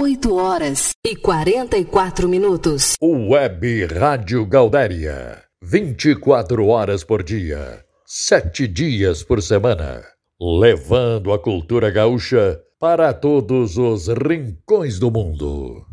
8h44. Web Rádio Gaudéria. 24 horas por dia, 7 dias por semana. Levando a cultura gaúcha para todos os rincões do mundo.